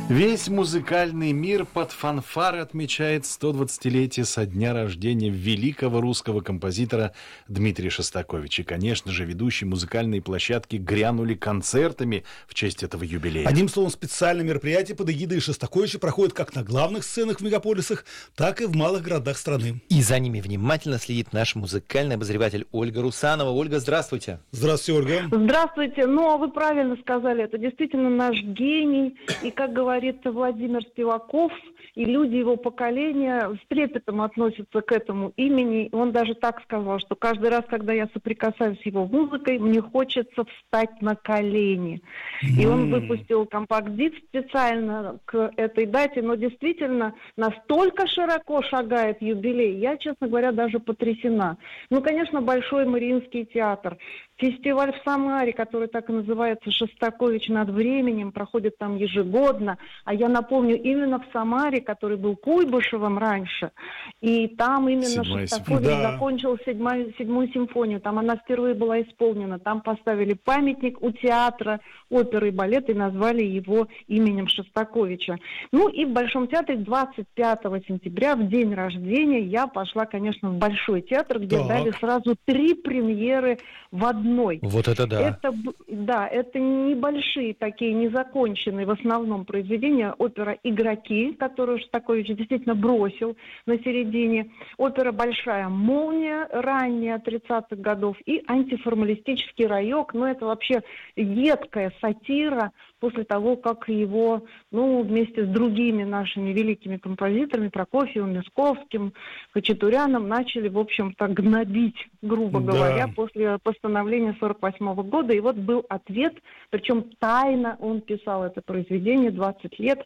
Весь музыкальный мир под фанфары отмечает 120-летие со дня рождения великого русского композитора Дмитрия Шостаковича. И, конечно же, ведущие музыкальные площадки грянули концертами в честь этого юбилея. Одним словом, специальные мероприятия под эгидой Шостаковича проходят как на главных сценах в мегаполисах, так и в малых городах страны. И за ними внимательно следит наш музыкальный обозреватель Ольга Русанова. Ольга, здравствуйте. Здравствуйте, Ольга. Здравствуйте. Ну, вы правильно сказали, это действительно наш гений. И, как говорится Владимир Спиваков, и люди его поколения с трепетом относятся к этому имени. Он даже так сказал, что каждый раз, когда я соприкасаюсь с его музыкой, мне хочется встать на колени. И он выпустил компакт-диск специально к этой дате, но действительно настолько широко шагает юбилей, я, честно говоря, даже потрясена. Ну, конечно, Большой Мариинский театр. Фестиваль в Самаре, который так и называется «Шостакович над временем», проходит там ежегодно. А я напомню, именно в Самаре, который был Куйбышевым раньше, и там именно Шостакович закончил седьмую симфонию. Там она впервые была исполнена. Там поставили памятник у театра оперы и балета и назвали его именем Шостаковича. Ну и в Большом театре 25 сентября, в день рождения, я пошла, конечно, в Большой театр, где дали сразу 3 премьеры в одной. Вот это да. Это небольшие такие незаконченные в основном произведения. Опера «Игроки», которую Шостакович действительно бросил на середине. Опера «Большая молния», ранняя 30-х годов. И антиформалистический «Раек». Но это вообще едкая сатира после того, как его, вместе с другими нашими великими композиторами, Прокофьевым, Мясковским, Хачатуряном, начали, в общем-то, гнобить, грубо говоря, после постановления 1948 года. И вот был ответ, причем тайно он писал это произведение 20 лет.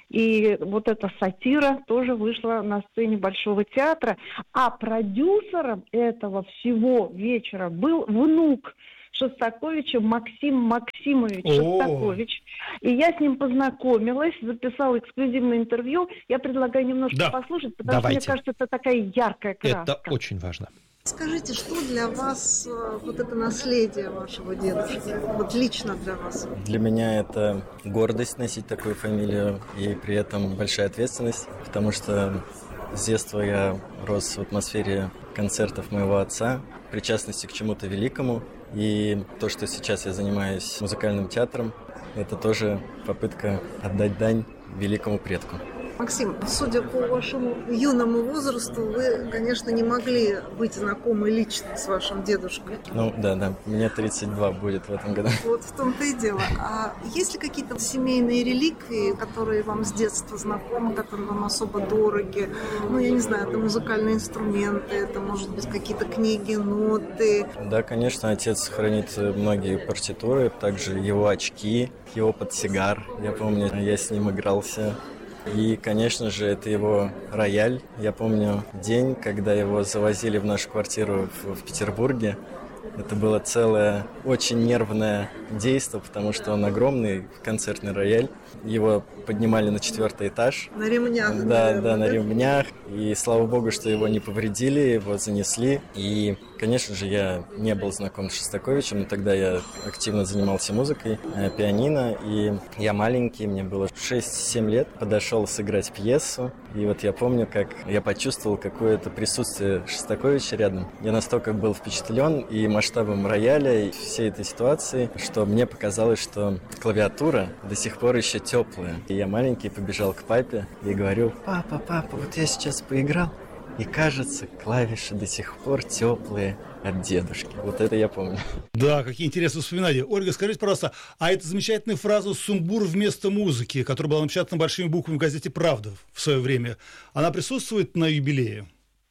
И вот эта сатира тоже вышла на сцене Большого театра. А продюсером этого всего вечера был внук Шостаковича Максим Максимович Шостакович. И я с ним познакомилась, записала эксклюзивное интервью. Я предлагаю немножко послушать, потому что, мне кажется, это такая яркая краска. Это очень важно. Скажите, что для вас вот это наследие вашего дедушки, вот лично для вас? Для меня это гордость носить такую фамилию и при этом большая ответственность, потому что с детства я рос в атмосфере концертов моего отца, причастности к чему-то великому. И то, что сейчас я занимаюсь музыкальным театром, это тоже попытка отдать дань великому предку. Максим, судя по вашему юному возрасту, вы, конечно, не могли быть знакомы лично с вашим дедушкой. Да. Мне 32 будет в этом году. Вот в том-то и дело. А есть ли какие-то семейные реликвии, которые вам с детства знакомы, которые вам особо дороги? Я не знаю, это музыкальные инструменты, это, может быть, какие-то книги, ноты. Да, конечно, отец хранит многие партитуры, также его очки, его портсигар. Я помню, я с ним игрался. И, конечно же, это его рояль. Я помню день, когда его завозили в нашу квартиру в Петербурге. Это было целое очень нервное действо, потому что он огромный, концертный рояль. Его поднимали на 4-й этаж. На ремнях. Да, на ремнях. И слава богу, что его не повредили, его занесли. И, конечно же, я не был знаком с Шостаковичем, но тогда я активно занимался музыкой, пианино. И я маленький, мне было 6-7 лет, подошел сыграть пьесу. И вот я помню, как я почувствовал какое-то присутствие Шостаковича рядом. Я настолько был впечатлен и масштабом рояля, и всей этой ситуации, что мне показалось, что клавиатура до сих пор еще теплая. И я маленький побежал к папе и говорю: папа, вот я сейчас поиграл, и кажется, клавиши до сих пор теплые от дедушки. Вот это я помню. Да, какие интересные воспоминания. Ольга, скажите, пожалуйста, а эта замечательная фраза «сумбур вместо музыки», которая была напечатана большими буквами в газете «Правда» в свое время, она присутствует на юбилее?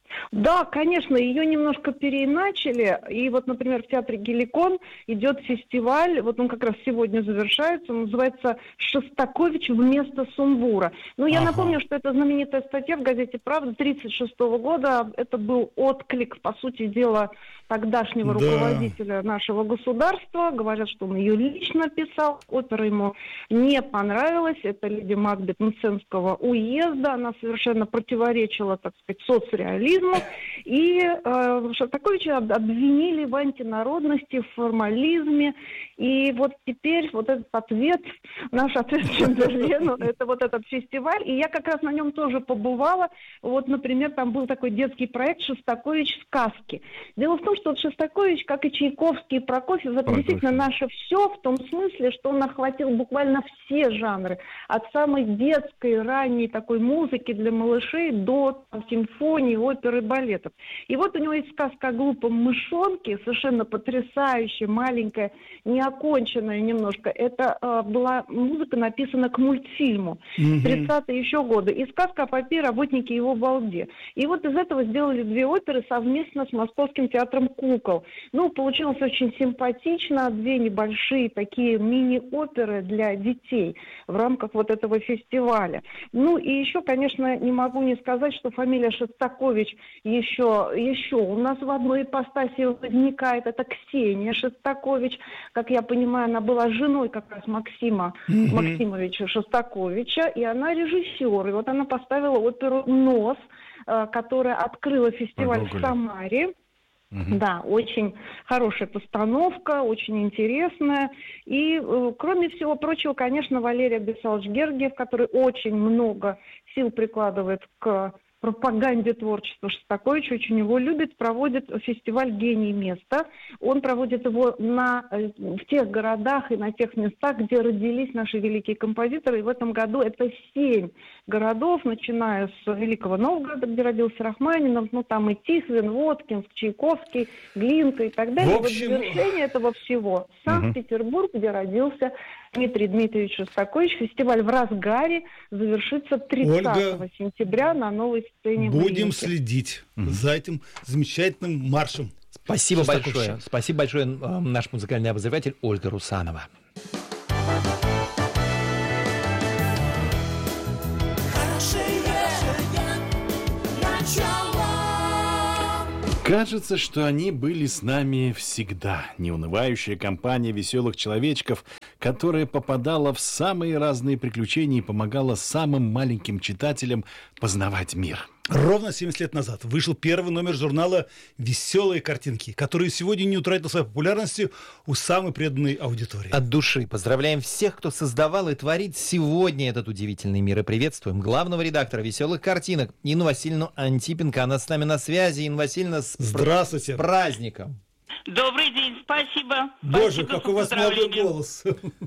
Да, конечно, ее немножко переиначили. И вот, например, в театре «Геликон» идет фестиваль, вот он как раз сегодня завершается, он называется «Шостакович вместо сумбура». Я напомню, что это знаменитая статья в газете «Правда» 1936 года. Это был отклик, по сути дела, тогдашнего руководителя нашего государства. Говорят, что он ее лично писал. Опера ему не понравилась. Это «Леди Макбет» Мценского уезда. Она совершенно противоречила, так сказать, соцреализму. И Шостаковича обвинили в антинародности, в формализме. И вот теперь вот этот ответ, наш ответ Чемберлену, это вот этот фестиваль. И я как раз на нем тоже побывала. Вот, например, там был такой детский проект «Шостакович сказки». Дело в том, что Шостакович, как и Чайковский и Прокофьев, это действительно наше все, в том смысле, что он охватил буквально все жанры. От самой детской, ранней такой музыки для малышей до симфонии, оперы, балетов. И вот у него есть сказка о глупом мышонке, совершенно потрясающая, маленькая, неоконченная немножко. Это была музыка, написана к мультфильму 30-е еще годы. И сказка о попе «Работники его балде». И вот из этого сделали 2 оперы совместно с Московским театром кукол. Ну, получилось очень симпатично. 2 небольшие такие мини-оперы для детей в рамках вот этого фестиваля. Ну, и еще, конечно, не могу не сказать, что фамилия Шостакович еще у нас в одной ипостаси возникает. Это Ксения Шостакович. Как я понимаю, она была женой как раз Максима Максимовича Шостаковича, и она режиссер. И вот она поставила оперу «Нос», которая открыла фестиваль в Самаре. Да, очень хорошая постановка, очень интересная. И, кроме всего прочего, конечно, Валерий Абисалович Гергиев, который очень много сил прикладывает к пропаганде творчества Шостаковича, очень его любит, проводит фестиваль «Гений места». Он проводит его в тех городах и на тех местах, где родились наши великие композиторы. И в этом году это 7 городов, начиная с Великого Новгорода, где родился Рахманинов, ну там и Тихвин, Воткинск, Чайковский, Глинка и так далее. В общем... И вот завершение этого всего Санкт-Петербург, где родился Дмитрий Дмитриевич Шостакович. Фестиваль в разгаре, завершится 30 сентября на новой сцене. Будем следить за этим замечательным маршем. Спасибо большое. Спасибо большое, наш музыкальный обозреватель Ольга Русанова. Кажется, что они были с нами всегда. Неунывающая компания веселых человечков, которая попадала в самые разные приключения и помогала самым маленьким читателям познавать мир. Ровно 70 лет назад вышел первый номер журнала «Веселые картинки», который сегодня не утратил своей популярности у самой преданной аудитории. От души поздравляем всех, кто создавал и творит сегодня этот удивительный мир. И приветствуем главного редактора «Веселых картинок» Инну Васильевну Антипенко. Она с нами на связи. Инна Васильевна, здравствуйте. С праздником. Добрый день, спасибо. Боже, какой у вас молодой голос.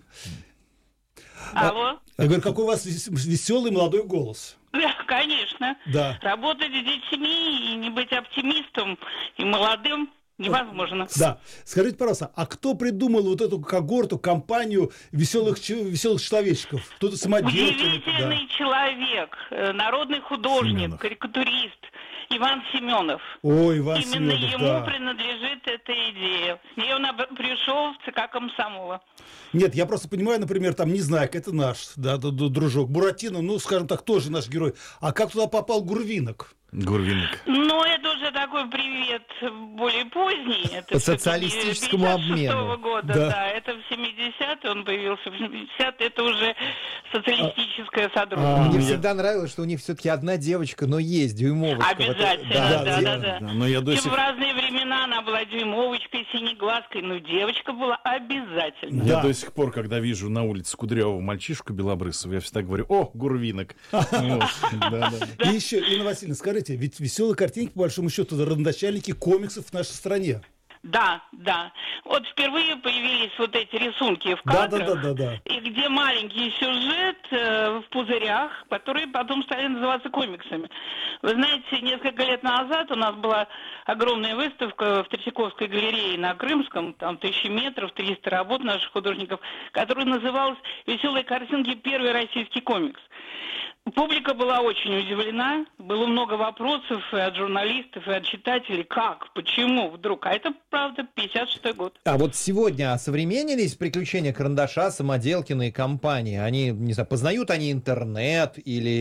Алло. Я говорю, какой у вас веселый молодой голос. Да, конечно. Да. Работать с детьми и не быть оптимистом и молодым невозможно. Да. Скажите, пожалуйста, а кто придумал вот эту когорту, компанию веселых человечков? Кто-то самоделки? Удивительный человек, народный художник, карикатурист Иван Семенов. Ой, Иван Именно Семенов, ему принадлежит эта идея. С ней он пришел в ЦК комсомола. Нет, я просто понимаю, например, там, не знаю, это наш, да, дружок. Буратино, ну, скажем так, тоже наш герой. А как туда попал Гурвинок? Гурвинок. Ну, это уже такой привет более поздний. Это по социалистическому обмену. Года, да, это в 70-е он появился. В 70-е это уже социалистическое содружество. Мне всегда нравилось, что у них все-таки одна девочка, но есть дюймовочка. Обязательно, да. Но я в разные времена она была дюймовочкой, синеглазкой, но девочка была обязательно. Я до сих пор, когда вижу на улице Кудрявого мальчишку белобрысого, я всегда говорю: о, Гурвинок. И еще, Инна Васильевна, скажите, ведь веселые картинки, по большому счету, родоначальники комиксов в нашей стране. Да. Вот впервые появились вот эти рисунки в кадрах, да. И где маленький сюжет в пузырях, которые потом стали называться комиксами. Вы знаете, несколько лет назад у нас была огромная выставка в Третьяковской галерее на Крымском, там 1000 метров, 300 работ наших художников, которая называлась «Веселые картинки. Первый российский комикс». Публика была очень удивлена, было много вопросов и от журналистов, и от читателей, как, почему вдруг, а это, правда, 56-й год. А вот сегодня осовременились приключения Карандаша, Самоделкина и компании? Они, не знаю, познают они интернет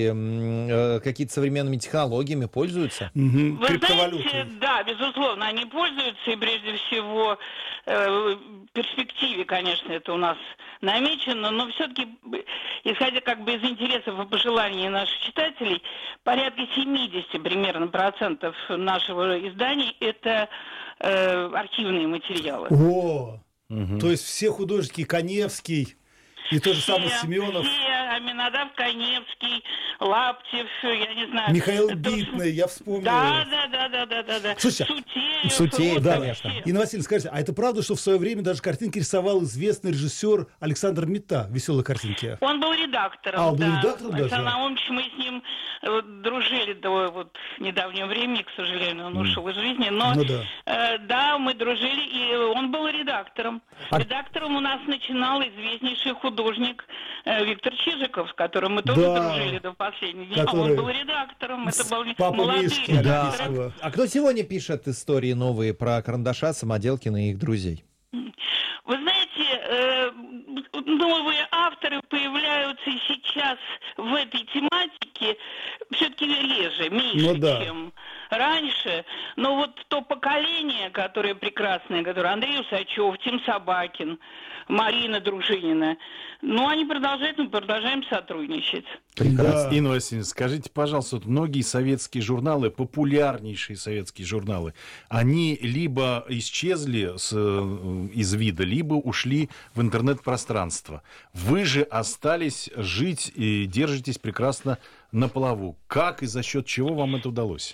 или какие-то современными технологиями пользуются? Вы знаете, да, безусловно, они пользуются, и прежде всего в перспективе, конечно, это у нас намечено, но все-таки, исходя как бы из интересов и пожеланий наших читателей, порядка 70 примерно процентов нашего издания это архивные материалы. О, то есть все художники, Каневский и тот же самый Семенов. Все, Аминадав Каневский, Лаптев, я не знаю. Михаил Битный, я вспомнил. Да. Слушайте, Сутеев, да, конечно. Инна Васильевна, скажите, а это правда, что в свое время даже картинки рисовал известный режиссер Александр Митта, «Веселые картинки»? Он был редактором. А, он был редактором даже? Александр Наумович, мы с ним дружили до вот недавнего времени, к сожалению, он ушел из жизни, но да, мы дружили, и он был редактором. Редактором у нас начинал известнейший художник Виктор Чижиков, с которым мы тоже дружили до последнего дня. Он был редактором, это был молодой редактор. А кто сегодня пишет истории новые про Карандаша, Самоделкина и их друзей? Вы знаете, новые авторы появляются сейчас в этой тематике все-таки реже, меньше, чем раньше. Но вот то поколение, которое прекрасное, которое Андрей Усачев, Тим Собакин, Марина Дружинина, они продолжаем сотрудничать. Прекрасно. Инна Васильевна, скажите, пожалуйста, вот многие советские журналы, популярнейшие советские журналы, они либо исчезли из вида, либо ушли в интернет-пространство. Вы же остались жить и держитесь прекрасно на плаву. Как и за счет чего вам это удалось?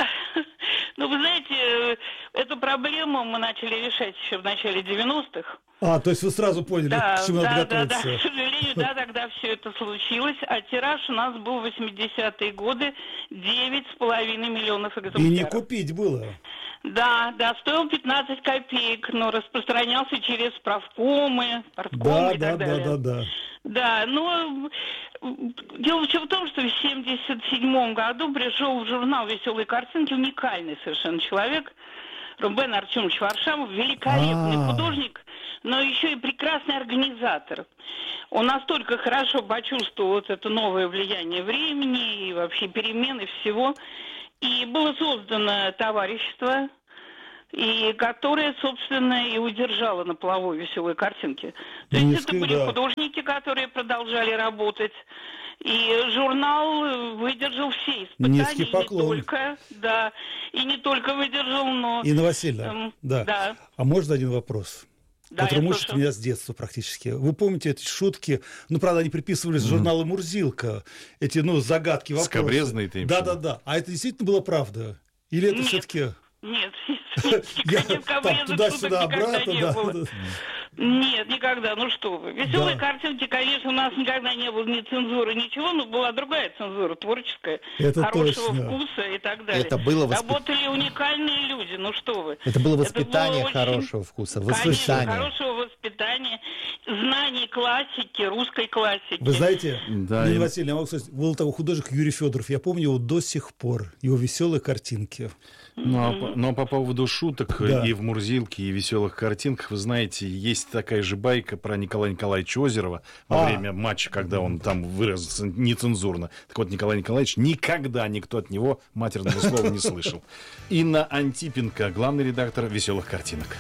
Вы знаете, эту проблему мы начали решать еще в начале 90-х. То есть вы сразу поняли, к чему надо готовиться. Да, к сожалению, тогда все это случилось, а тираж у нас был в 80-е годы 9,5 миллионов экземпляров. И не купить было. Да, стоил 15 копеек, но распространялся через правкомы, порткомы и так далее. Да, но дело в том, что в 1977 году пришел в журнал «Веселые картинки» уникальный совершенно человек, Рубен Артемович Варшавов, великолепный художник, но еще и прекрасный организатор. Он настолько хорошо почувствовал вот это новое влияние времени и вообще перемены всего. И было создано товарищество, и которое, собственно, и удержало на плаву «Веселые картинки». То есть это были художники, которые продолжали работать. И журнал выдержал все испытания. Низкий поклон. И не только выдержал, но... Инна Васильевна, А можно один вопрос? Который мучит меня с детства практически. Вы помните эти шутки? Правда, они приписывались журналу «Мурзилка». Эти, загадки, вопросы. Скабрезные-то им. Да. А это действительно была правда? Или это все-таки... Нет, туда-сюда, обратно, Нет, никогда, что вы. «Веселые картинки», конечно, у нас никогда не было ни цензуры, ничего, но была другая цензура, творческая, хорошего вкуса и так далее. Это было Работали уникальные люди, что вы. Это было воспитание хорошего вкуса, воспитание. Конечно, хорошего воспитания, знаний классики, русской классики. Вы знаете, Инна Васильевна, я могу сказать, был такой художник Юрий Федоров, я помню его до сих пор, его «Веселые картинки». Но по поводу шуток и в «Мурзилке», и в «Веселых картинках», вы знаете, есть такая же байка про Николая Николаевича Озерова во время матча, когда он там выразился нецензурно. Так вот, Николай Николаевич, никогда никто от него матерного слова не слышал. Инна Антипенко, главный редактор «Веселых картинок».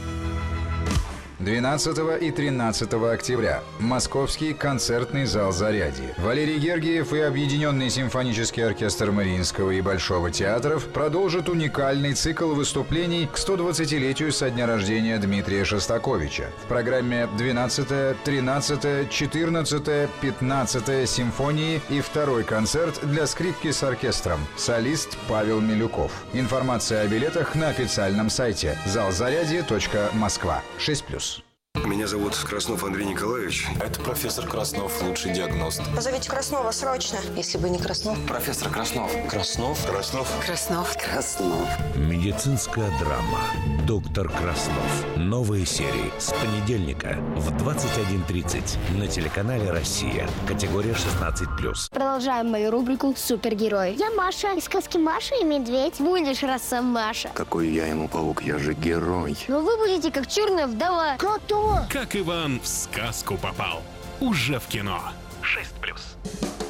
12 и 13 октября. Московский концертный зал «Зарядье». Валерий Гергиев и Объединенный симфонический оркестр Мариинского и Большого театров продолжат уникальный цикл выступлений к 120-летию со дня рождения Дмитрия Шостаковича. В программе 12, 13, 14, 15 симфонии и второй концерт для скрипки с оркестром. Солист Павел Милюков. Информация о билетах на официальном сайте залзарядье.москва. 6+. Меня Меня зовут Краснов Андрей Николаевич. Это профессор Краснов, лучший диагност. Позовите Краснова срочно. Если бы не Краснов. Профессор Краснов. Краснов. Краснов. Краснов. Медицинская драма «Доктор Краснов». Новые серии с понедельника в 21:30 на телеканале «Россия». Категория 16+. Продолжаем мою рубрику «Супергерой». Я Маша из сказки «Маша и медведь». Будешь Росомаша. Какой я ему паук, я же герой. Но вы будете как черная вдова. Как Иван в сказку попал. Уже в кино. 6+.